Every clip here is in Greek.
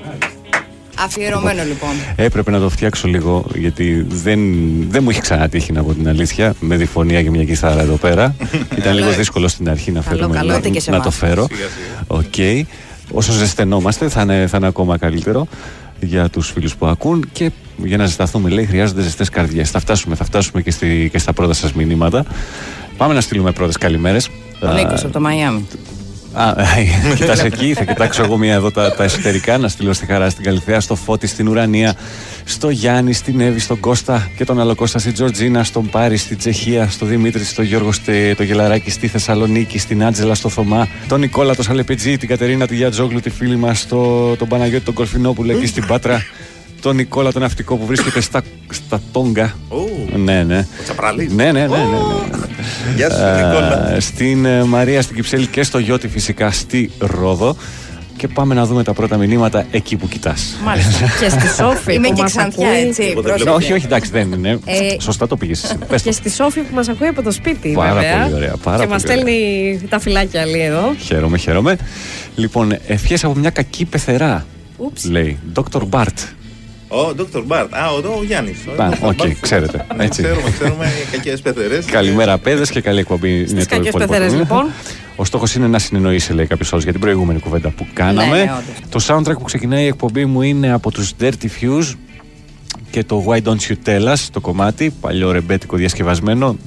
Αφιερωμένο λοιπόν. Έπρεπε να το φτιάξω λίγο, γιατί δεν μου είχε ξανατύχει, να πω την αλήθεια, με διφωνία και μια κιθάρα εδώ πέρα. Ήταν λίγο δύσκολο στην αρχή να το φέρω. Okay. Όσο ζεσθενόμαστε θα είναι ακόμα καλύτερο για τους φίλους που ακούν, και για να ζεσταθούμε, λέει, χρειάζονται ζεστές καρδιές. Θα φτάσουμε και στα πρώτα σας μηνύματα. Πάμε να στείλουμε πρώτες καλημέρες. Ο Νίκος από το Μαϊάμι. Κοιτάς εκεί, θα κοιτάξω εγώ μία εδώ τα εσωτερικά. Να στείλω στη Χαρά, στην Καλυθέα, στο Φώτη, στην Ουρανία, στο Γιάννη, στην Εύη, στον Κώστα και τον άλλο Κώστα, στην Τζορτζίνα, στον Πάρη, στην Τσεχία, στο Δημήτρη, στο Γιώργο, το Γελαράκι, στη Θεσσαλονίκη, στην Άντζελα, στο Θωμά, τον Νικόλα, τον Σαλεπετζή, την Κατερίνα, τη Γιατζόγλου, τη φίλη μας, τον Παναγιώτη, τον Κορφινόπουλο εκεί στην Πάτρα, τον Νικόλα, τον ναυτικό που βρίσκεται στα Τόγκα. Ναι. Ναι. Γεια σου, Νικόλα. Στην Μαρία, στην Κυψέλη και στο Γιώτη φυσικά στη Ρόδο. Και πάμε να δούμε τα πρώτα μηνύματα εκεί που κοιτάς. Μάλιστα. Και στη Σόφη. Είμαι και Ξανθιά, έτσι. Όχι, εντάξει, δεν είναι. Σωστά το πήγες εσύ. Και στη Σόφη που μας ακούει από το σπίτι. Πάρα πολύ ωραία. Και μας στέλνει τα φυλάκια άλλη εδώ. Χαίρομαι. Λοιπόν, ευχές από μια κακή πεθερά. Λέει Dr. Bart. Ο Dr. Bart. Ο Γιάννης. Οκ, ξέρετε. Ξέρουμε κακές πεθερές. Καλημέρα, παιδες, και καλή εκπομπή. Στις κακές πεθερές, λοιπόν. Ο στόχος είναι να συνεννοήσει, λέει κάποιος άλλος, για την προηγούμενη κουβέντα που κάναμε. Ναι, το soundtrack που ξεκινάει η εκπομπή μου είναι από τους Dirty Fuse και το Why Don't You Tell Us, το κομμάτι, παλιό ρεμπέτικο διασκευασμένο.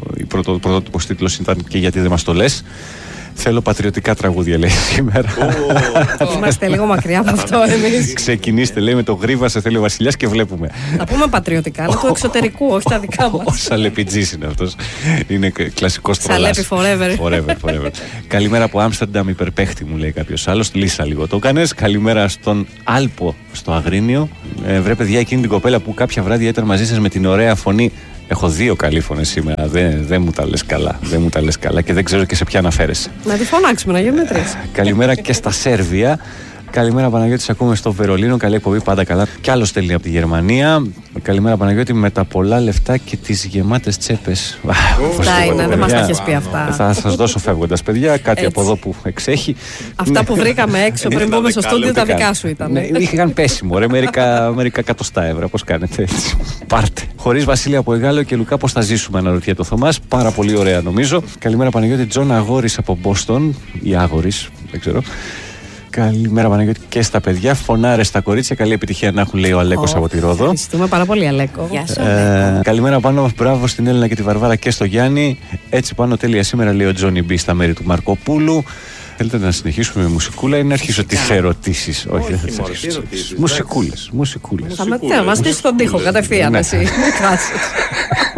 Ο πρωτότυπος τίτλος ήταν και γιατί δεν μας το λες. Θέλω πατριωτικά τραγούδια, λέει σήμερα. Είμαστε λίγο μακριά από αυτό εμείς. Ξεκινήστε, λέει, με το Γρήβασε θέλει ο Βασιλιάς και βλέπουμε. Θα πούμε πατριωτικά, αλλά του εξωτερικού, όχι τα δικά μας. Ο Σαλεπιτζής είναι αυτός. Είναι κλασικός τρολάς. Σαλέπι forever. Καλημέρα από Άμστερνταμ, υπερπαίχτη, μου λέει κάποιος άλλος. Λύσα λίγο το έκανες. Καλημέρα στον Άλπο στο Αγρίνιο. Βρε παιδιά, εκείνη την κοπέλα που κάποια βράδια ήταν μαζί σας με την ωραία φωνή. Έχω 2 καλήφωνες σήμερα. Δεν μου τα λες καλά. Και δεν ξέρω και σε ποια αναφέρεσαι. Να τη φωνάξουμε, να γίνουμε 3. Καλημέρα και στα Σέρβια. Καλημέρα, Παναγιώτη, σε ακούμε στο Βερολίνο. Καλή εκπομπή, πάντα καλά. Κι άλλο στέλνει από τη Γερμανία. Καλημέρα, Παναγιώτη, με τα πολλά λεφτά και τις γεμάτες τσέπες. Αυτά είναι, δεν μας τα έχεις πει αυτά. Θα σας δώσω φεύγοντας, παιδιά, κάτι από εδώ που εξέχει. Αυτά που βρήκαμε έξω πριν μπούμε στο στούντιο, τα δικά σου ήταν. Είχαν πέσιμο, ρε, μερικά εκατοστά ευρώ. Πώς κάνετε έτσι. Πάρτε. Χωρίς Βασίλεια από Εγάλεο και Λουκά, πώς θα ζήσουμε, αναρωτιέται ο Θωμάς. Πάρα πολύ ωραία, νομίζω. Καλημέρα, Παναγιώτη, Τζον Αγόρης από Μπόστον. Ή Άγορης, δεν ξέρω. Καλημέρα, Παναγιώτη, και στα παιδιά. Φωνάρε στα κορίτσια. Καλή επιτυχία να έχουν, λέει ο Αλέκος από τη Ρόδο. Ευχαριστούμε πάρα πολύ, Αλέκο. Γεια σου. Καλημέρα πάνω. Μπράβο στην Έλληνα και τη Βαρβάρα και στο Γιάννη. Έτσι πάνω, τέλεια σήμερα, λέει ο Τζόνι Μπι στα μέρη του Μαρκοπούλου. Θέλετε να συνεχίσουμε με μουσικούλα ή να αρχίσω τις ερωτήσεις? Όχι, δεν θα τις ερωτήσεις. Μουσικούλες. Θα μας στήσεις τον τοίχο κατευθείαν, εσύ.